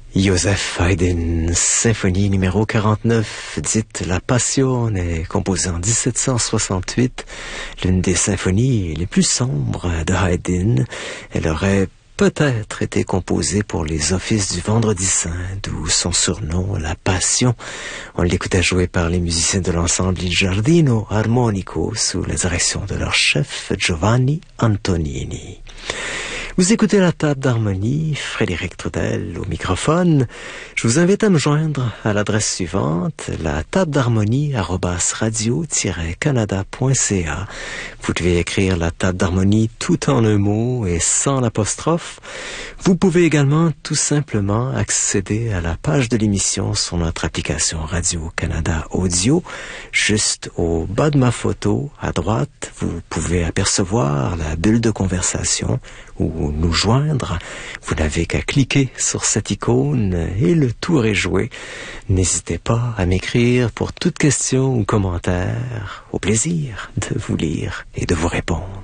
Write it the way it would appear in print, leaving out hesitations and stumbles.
Joseph Haydn, symphonie numéro 49, dite La Passione, composée en 1768, l'une des symphonies les plus sombres de Haydn. Elle aurait peut-être été composée pour les offices du Vendredi Saint, d'où son surnom, La Passion. On l'écoutait jouer par les musiciens de l'ensemble Il Giardino Armonico sous la direction de leur chef Giovanni Antonini. Vous écoutez la table d'harmonie, Frédéric Trudel au microphone. Je vous invite à me joindre à l'adresse suivante, la table d'harmonie @radio-canada.ca. Vous devez écrire la table d'harmonie tout en un mot et sans l'apostrophe. Vous pouvez également tout simplement accéder à la page de l'émission sur notre application Radio-Canada Audio. Juste au bas de ma photo, à droite, vous pouvez apercevoir la bulle de conversation ou nous joindre. Vous n'avez qu'à cliquer sur cette icône et le tour est joué. N'hésitez pas à m'écrire pour toute question ou commentaire. Au plaisir de vous lire et de vous répondre.